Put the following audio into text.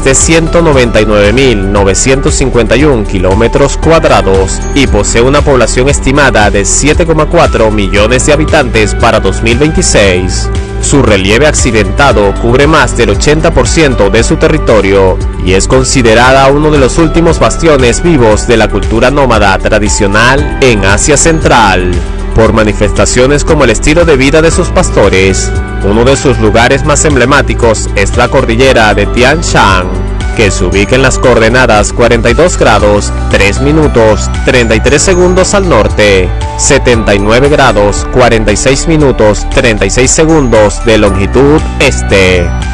de 199.951 kilómetros cuadrados y posee una población estimada de 7,4 millones de habitantes para 2026. Su relieve accidentado cubre más del 80% de su territorio y es considerada uno de los últimos bastiones vivos de la cultura nómada tradicional en Asia Central, por manifestaciones como el estilo de vida de sus pastores. Uno de sus lugares más emblemáticos es la cordillera de Tian Shan, que se ubica en las coordenadas 42 grados 3 minutos 33 segundos al norte, 79 grados 46 minutos 36 segundos de longitud este.